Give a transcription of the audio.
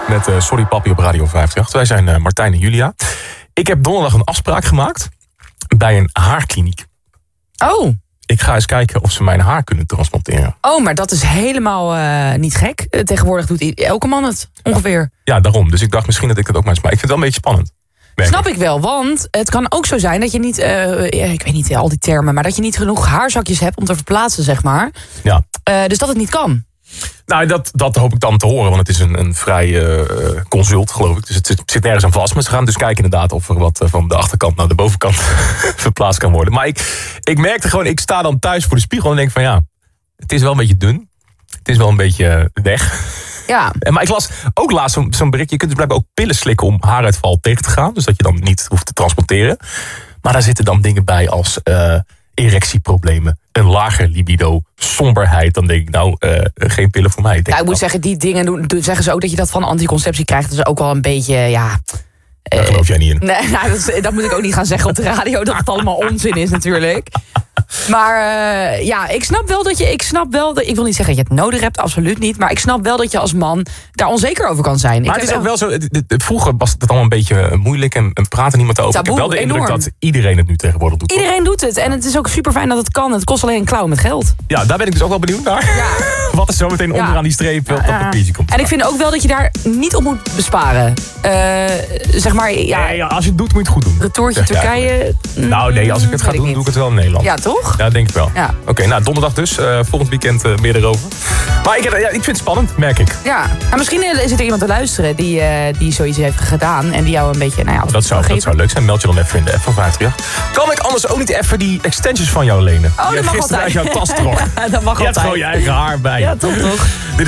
met Sorry Papi op Radio 538. Wij zijn Martijn en Julia. Ik heb donderdag een afspraak gemaakt bij een haarkliniek. Oh. Ik ga eens kijken of ze mijn haar kunnen transplanteren. Oh, maar dat is helemaal niet gek. Tegenwoordig doet elke man het, ongeveer. Ja, daarom. Dus ik dacht misschien dat ik dat ook maar eens... Maar ik vind het wel een beetje spannend. Snap ik wel, want het kan ook zo zijn dat je niet... ik weet niet al die termen, maar dat je niet genoeg haarzakjes hebt om te verplaatsen, zeg maar. Ja. Dus dat het niet kan. Nou, dat hoop ik dan te horen, want het is een vrij consult, geloof ik. Dus het zit nergens aan vast. Maar ze gaan dus kijken inderdaad of er wat van de achterkant naar de bovenkant verplaatst kan worden. Maar ik merkte gewoon, ik sta dan thuis voor de spiegel en denk van ja, het is wel een beetje dun. Het is wel een beetje weg. Ja. Maar ik las ook laatst zo'n berichtje. Je kunt dus blijkbaar ook pillen slikken om haaruitval tegen te gaan. Dus dat je dan niet hoeft te transporteren. Maar daar zitten dan dingen bij als erectieproblemen, een lager libido, somberheid. Dan denk ik geen pillen voor mij. Ik moet zeggen, die dingen zeggen ze ook dat je dat van anticonceptie krijgt. Dat is ook wel een beetje, ja... Daar geloof jij niet in. Nee, dat moet ik ook niet gaan zeggen op de radio. Dat het allemaal onzin is natuurlijk. Maar ik snap wel dat ik wil niet zeggen dat je het nodig hebt, absoluut niet. Maar ik snap wel dat je als man daar onzeker over kan zijn. Maar het is ook wel zo, vroeger was het allemaal een beetje moeilijk en praatte niemand over. Taboe, ik heb wel de indruk enorm. dat iedereen het nu tegenwoordig doet. Iedereen doet het en het is ook super fijn dat het kan. Het kost alleen een klauw met geld. Ja, daar ben ik dus ook wel benieuwd naar. Ja. Wat is zo meteen onderaan die streep op dat papiertje komt. En ik vind ook wel dat je daar niet op moet besparen. Zeg maar, ja, als je het doet, moet je het goed doen. Retourtje Turkije. Nou nee, als ik het ga doen, doe ik het wel in Nederland. Ja, toch? Ja, denk ik wel. Ja. Oké, nou donderdag dus. Volgend weekend meer erover. Maar ik vind het spannend, merk ik. Ja, maar misschien zit er iemand te luisteren die zoiets heeft gedaan. En die jou een beetje, dat zou leuk zijn. Meld je dan even in de app van 538. Kan ik anders ook niet even die extensions van jou lenen? Oh, die dat mag gisteren altijd. uit jouw tas trok. Dat mag Je hebt altijd. gewoon je eigen haar bij. Ja, toch.